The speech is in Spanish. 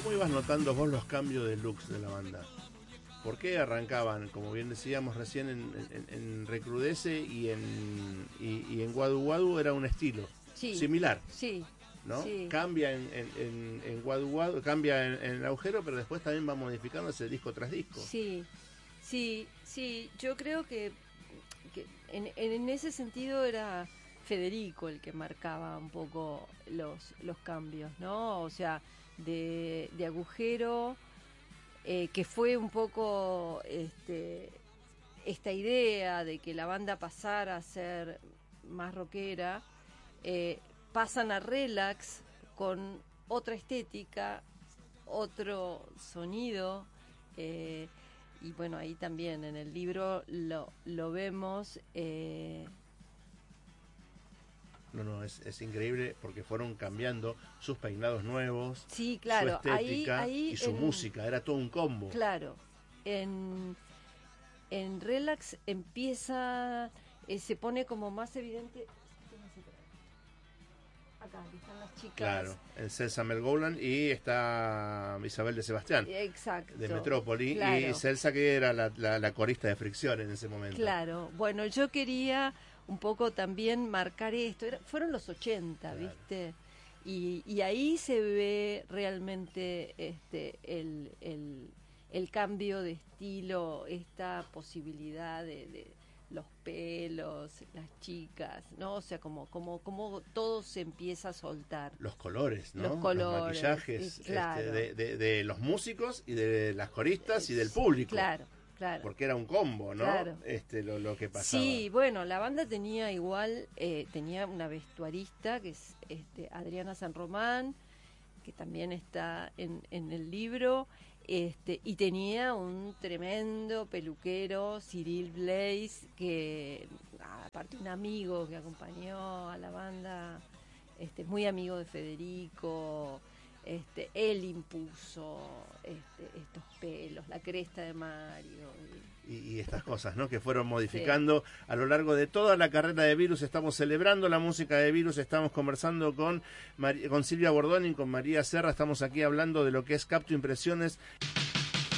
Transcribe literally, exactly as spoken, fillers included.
¿cómo ibas notando vos los cambios de looks de la banda? ¿Por qué arrancaban, como bien decíamos recién, en, en, en Recrudece y en, y, y en Wadu Wadu era un estilo sí, similar? Sí. ¿No? Sí. Cambia en, en, en, en Wadu Wadu, cambia en, en el agujero, pero después también va modificándose disco tras disco. Sí, sí, sí. Yo creo que, que en, en ese sentido era Federico el que marcaba un poco los, los cambios, ¿no? O sea, de, de agujero, eh, que fue un poco este, esta idea de que la banda pasara a ser más rockera. Eh, pasan a Relax con otra estética, otro sonido, eh, y bueno, ahí también en el libro lo, lo vemos. Eh... No, no, es, es increíble porque fueron cambiando sus peinados nuevos, sí, claro, su estética ahí, ahí y su en, música, era todo un combo. Claro, en, en Relax empieza, eh, se pone como más evidente. Acá, aquí están las chicas. Claro, en Celsa Melgolan y está Isabel de Sebastián. Exacto. De Metrópoli. Claro. Y Celsa, que era la, la, la corista de Fricción en ese momento. Claro, bueno, yo quería un poco también marcar esto. Era, fueron los ochenta, claro. ¿Viste? Y, y ahí se ve realmente este el, el, el cambio de estilo, esta posibilidad de... de los pelos, las chicas, ¿no? O sea, como como como todo se empieza a soltar. Los colores, ¿no? Los colores. Los maquillajes, claro. este, de, de, de los músicos y de las coristas y del público. Claro, claro. Porque era un combo, ¿no? Claro. Este, lo, lo que pasaba. Sí, bueno, la banda tenía igual, eh, tenía una vestuarista, que es este, Adriana San Román, que también está en, en el libro. Este, y tenía un tremendo peluquero, Cyril Blaze, que aparte un amigo que acompañó a la banda, este, muy amigo de Federico, este, él impuso este, estos pelos, la cresta de Mario. Y, y estas cosas, ¿no? Que fueron modificando sí. a lo largo de toda la carrera de Virus. Estamos celebrando la música de Virus, estamos conversando con, Mar- con Silvia Bordoni, con María Serra, estamos aquí hablando de lo que es Capto Impresiones.